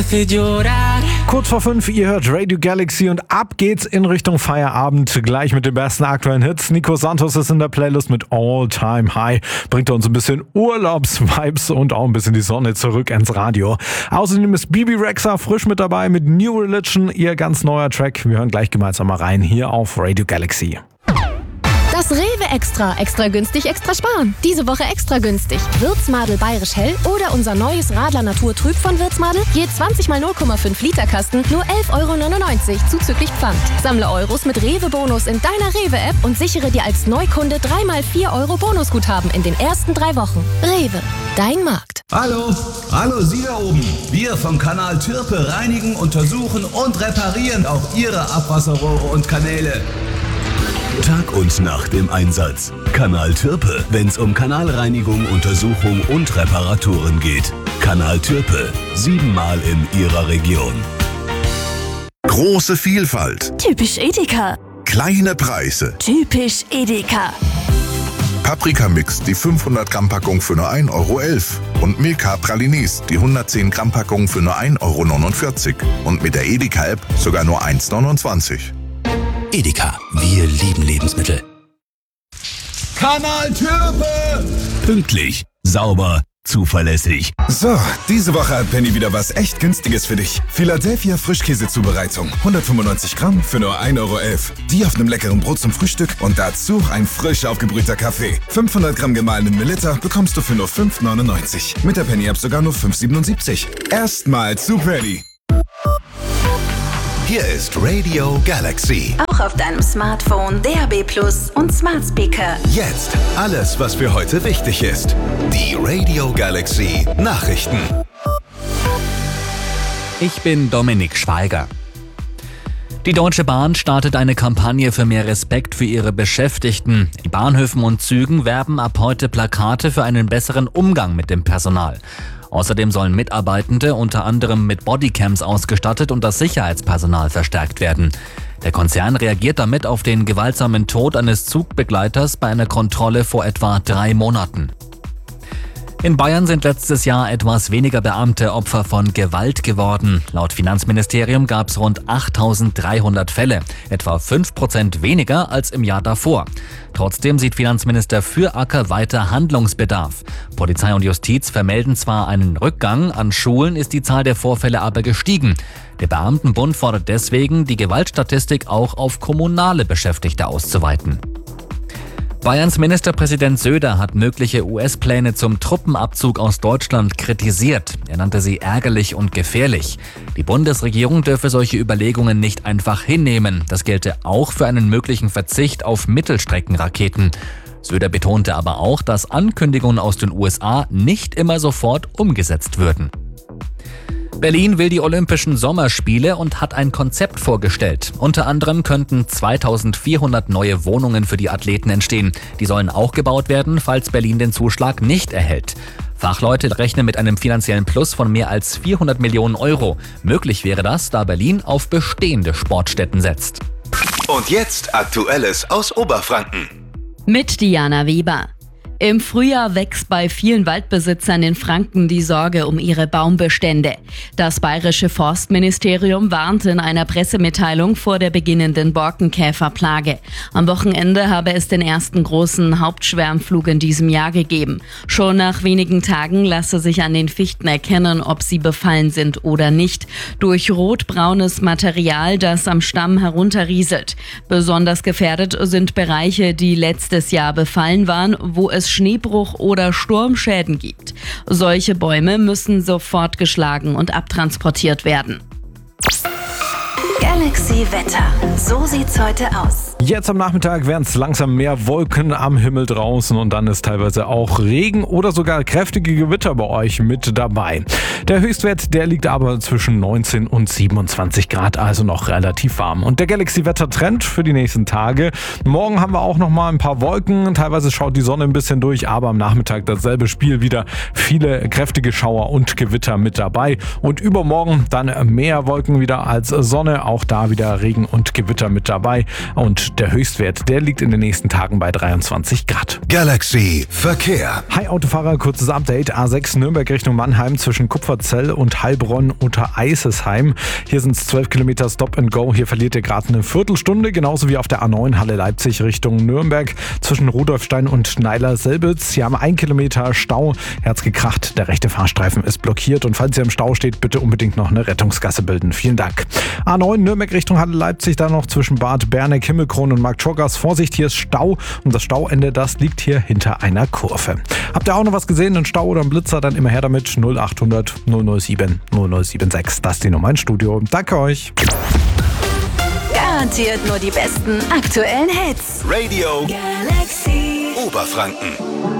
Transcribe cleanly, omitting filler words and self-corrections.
Kurz vor 5, ihr hört Radio Galaxy und ab geht's in Richtung Feierabend. Gleich mit den besten aktuellen Hits. Nico Santos ist in der Playlist mit All Time High. Bringt uns ein bisschen Urlaubsvibes und auch ein bisschen die Sonne zurück ins Radio. Außerdem ist Bibi Rexha frisch mit dabei mit New Religion, ihr ganz neuer Track. Wir hören gleich gemeinsam mal rein hier auf Radio Galaxy. Das Rewe Extra. Extra günstig, extra sparen. Diese Woche extra günstig. Wirtsmadel Bayerisch Hell oder unser neues Radler Natur Trüb von Wirtsmadel. Je 20 mal 0,5 Liter Kasten, nur 11,99 € zuzüglich Pfand. Sammle Euros mit Rewe-Bonus in deiner Rewe-App und sichere dir als Neukunde 3 mal 4 € Bonusguthaben in den ersten 3 Wochen. Rewe, dein Markt. Hallo Sie da oben. Wir vom Kanal Türpe reinigen, untersuchen und reparieren auch Ihre Abwasserrohre und Kanäle. Tag und Nacht im Einsatz. Kanal Türpe, wenn's um Kanalreinigung, Untersuchung und Reparaturen geht. Kanal Türpe, 7-mal in Ihrer Region. Große Vielfalt. Typisch Edeka. Kleine Preise. Typisch Edeka. Paprika-Mix, die 500 Gramm Packung für nur 1,11 € und Milka Pralines, die 110 Gramm Packung für nur 1,49 € und mit der Edeka-App sogar nur 1,29 €. Edeka, wir lieben Lebensmittel. Kanal Türpe! Pünktlich, sauber, zuverlässig. So, diese Woche hat Penny wieder was echt Günstiges für dich. Philadelphia Frischkäsezubereitung. 195 Gramm für nur 1,11 €. Die auf einem leckeren Brot zum Frühstück und dazu ein frisch aufgebrühter Kaffee. 500 Gramm gemahlenen Melitta bekommst du für nur 5,99 €. Mit der Penny-App sogar nur 5,77 €. Erstmal zu Penny. Hier ist Radio Galaxy. Auch auf deinem Smartphone, DAB+ und Smart Speaker. Jetzt alles, was für heute wichtig ist. Die Radio Galaxy Nachrichten. Ich bin Dominik Schweiger. Die Deutsche Bahn startet eine Kampagne für mehr Respekt für ihre Beschäftigten. In Bahnhöfen und Zügen werben ab heute Plakate für einen besseren Umgang mit dem Personal. Außerdem sollen Mitarbeitende unter anderem mit Bodycams ausgestattet und das Sicherheitspersonal verstärkt werden. Der Konzern reagiert damit auf den gewaltsamen Tod eines Zugbegleiters bei einer Kontrolle vor etwa 3 Monaten. In Bayern sind letztes Jahr etwas weniger Beamte Opfer von Gewalt geworden. Laut Finanzministerium gab es rund 8.300 Fälle, etwa 5% weniger als im Jahr davor. Trotzdem sieht Finanzminister Füracker weiter Handlungsbedarf. Polizei und Justiz vermelden zwar einen Rückgang, an Schulen ist die Zahl der Vorfälle aber gestiegen. Der Beamtenbund fordert deswegen, die Gewaltstatistik auch auf kommunale Beschäftigte auszuweiten. Bayerns Ministerpräsident Söder hat mögliche US-Pläne zum Truppenabzug aus Deutschland kritisiert. Er nannte sie ärgerlich und gefährlich. Die Bundesregierung dürfe solche Überlegungen nicht einfach hinnehmen. Das gelte auch für einen möglichen Verzicht auf Mittelstreckenraketen. Söder betonte aber auch, dass Ankündigungen aus den USA nicht immer sofort umgesetzt würden. Berlin will die Olympischen Sommerspiele und hat ein Konzept vorgestellt. Unter anderem könnten 2400 neue Wohnungen für die Athleten entstehen. Die sollen auch gebaut werden, falls Berlin den Zuschlag nicht erhält. Fachleute rechnen mit einem finanziellen Plus von mehr als 400 Millionen €. Möglich wäre das, da Berlin auf bestehende Sportstätten setzt. Und jetzt Aktuelles aus Oberfranken. Mit Diana Weber. Im Frühjahr wächst bei vielen Waldbesitzern in Franken die Sorge um ihre Baumbestände. Das bayerische Forstministerium warnt in einer Pressemitteilung vor der beginnenden Borkenkäferplage. Am Wochenende habe es den ersten großen Hauptschwärmflug in diesem Jahr gegeben. Schon nach wenigen Tagen lasse sich an den Fichten erkennen, ob sie befallen sind oder nicht. Durch rotbraunes Material, das am Stamm herunterrieselt. Besonders gefährdet sind Bereiche, die letztes Jahr befallen waren, wo es Schneebruch oder Sturmschäden gibt. Solche Bäume müssen sofort geschlagen und abtransportiert werden. Galaxy Wetter. So sieht's heute aus. Jetzt am Nachmittag werden es langsam mehr Wolken am Himmel draußen und dann ist teilweise auch Regen oder sogar kräftige Gewitter bei euch mit dabei. Der Höchstwert, der liegt aber zwischen 19 und 27 Grad, also noch relativ warm. Und der Galaxy-Wetter-Trend für die nächsten Tage. Morgen haben wir auch noch mal ein paar Wolken, teilweise schaut die Sonne ein bisschen durch, aber am Nachmittag dasselbe Spiel wieder. Viele kräftige Schauer und Gewitter mit dabei. Und übermorgen dann mehr Wolken wieder als Sonne, auch da wieder Regen und Gewitter mit dabei. Und und der Höchstwert, der liegt in den nächsten Tagen bei 23 Grad. Galaxy Verkehr. Hi Autofahrer, kurzes Update. A6 Nürnberg Richtung Mannheim zwischen Kupferzell und Heilbronn unter Eisesheim. Hier sind es 12 Kilometer Stop and Go. Hier verliert ihr gerade eine Viertelstunde. Genauso wie auf der A9 Halle Leipzig Richtung Nürnberg zwischen Rudolfstein und Neiler-Selbitz. Hier haben 1 Kilometer Stau. Herz gekracht. Der rechte Fahrstreifen ist blockiert. Und falls ihr im Stau steht, bitte unbedingt noch eine Rettungsgasse bilden. Vielen Dank. A9 Nürnberg Richtung Halle Leipzig. Dann noch zwischen Bad Berneck, Himmelkron und Marktschorgast. Vorsicht, hier ist Stau. Und das Stauende, das liegt hier hinter einer Kurve. Habt ihr auch noch was gesehen? Einen Stau oder einen Blitzer? Dann immer her damit. 0800 007 0076. Das ist die Nummer ins Studio. Danke euch. Garantiert nur die besten aktuellen Hits. Radio Galaxy Oberfranken.